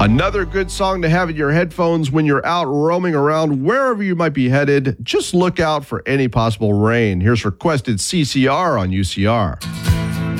Another good song to have in your headphones when you're out roaming around wherever you might be headed. Just look out for any possible rain. Here's requested CCR on UCR.